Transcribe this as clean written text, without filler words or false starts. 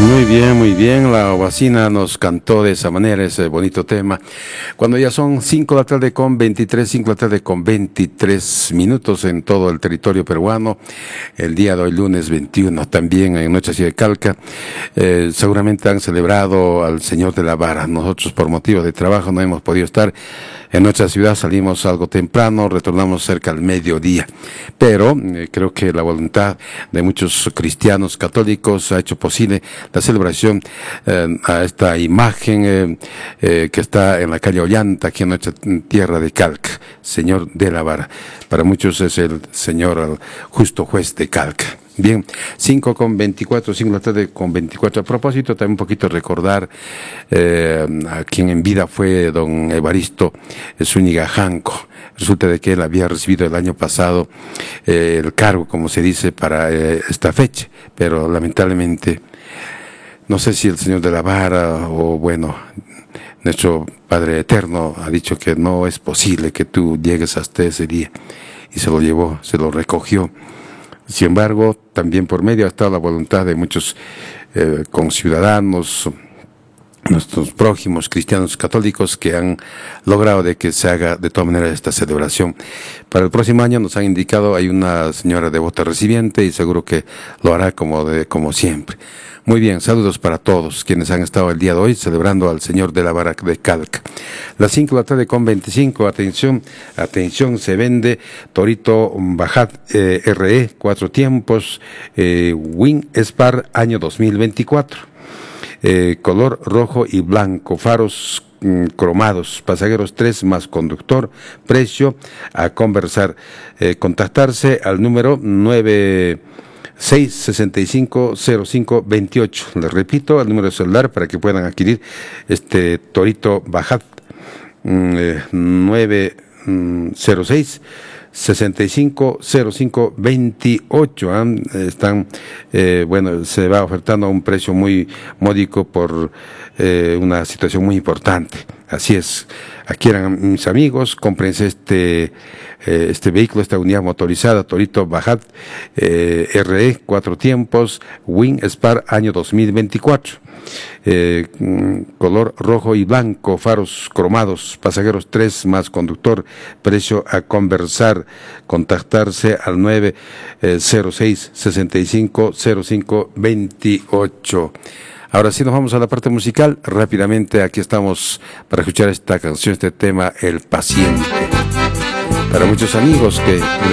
Muy bien, la Ovacina nos cantó de esa manera ese bonito tema. Cuando ya son 5 de la tarde con 23, 5 de la tarde con 23 minutos en todo el territorio peruano, el día de hoy, lunes 21, también en nuestra ciudad de Calca, seguramente han celebrado al Señor de la Vara. Nosotros por motivos de trabajo no hemos podido estar en nuestra ciudad, salimos algo temprano, retornamos cerca al mediodía, pero creo que la voluntad de muchos cristianos católicos ha hecho posible la celebración a esta imagen que está en la calle Ollanta, aquí en nuestra tierra de Calca, Señor de la Vara. Para muchos es el Señor, el justo juez de Calca. Bien, 5 con 24, 5 de la tarde con 24. A propósito, también un poquito recordar a quien en vida fue don Evaristo Zúñiga Janco. Resulta de que él había recibido el año pasado el cargo, como se dice, para esta fecha, pero lamentablemente, no sé si el Señor de la Vara o bueno, nuestro Padre Eterno ha dicho que no es posible que tú llegues hasta ese día, y se lo llevó, se lo recogió. Sin embargo, también por medio ha estado la voluntad de muchos conciudadanos, nuestros prójimos cristianos católicos, que han logrado de que se haga de todas maneras esta celebración. Para el próximo año nos han indicado, hay una señora devota recibiente y seguro que lo hará como siempre. Muy bien, saludos para todos quienes han estado el día de hoy celebrando al Señor de la Vara de Calca. Las 5 de la tarde con 25, atención, se vende Torito Bajat RE, 4 tiempos, Wing Spar, año 2024. Color rojo y blanco, faros cromados, pasajeros 3 más conductor, precio a conversar, contactarse al número 96650528. Les repito, el número de celular para que puedan adquirir este Torito Bajat, 906 650528. Están, bueno, se va ofertando a un precio muy módico por una situación muy importante. Así es, adquieran, mis amigos, cómprense este vehículo, esta unidad motorizada Torito Bajat RE, 4 tiempos, Wing Spar, año 2024. Color rojo y blanco, faros cromados, pasajeros 3 más conductor, precio a conversar, contactarse al 906 650528. Ahora sí nos vamos a la parte musical. Rápidamente, aquí estamos para escuchar esta canción, este tema, El Paciente. Para muchos amigos que